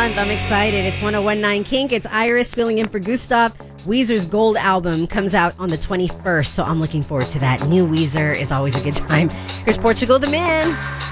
month. I'm excited. It's 1019 Kink. It's Iris filling in for Gustav. Weezer's Gold album comes out on the 21st, so I'm looking forward to that. New Weezer is always a good time. Here's Portugal the Man.